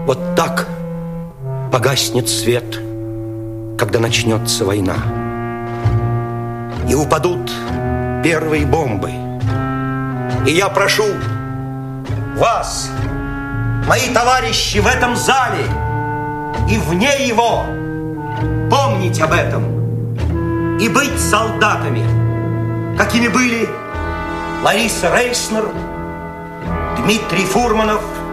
Вот так погаснет свет, когда начнется война. И упадут первые бомбы. И я прошу вас, мои товарищи в этом зале и вне его, помнить об этом и быть солдатами, какими были Лариса Рейснер, Дмитрий Фурманов,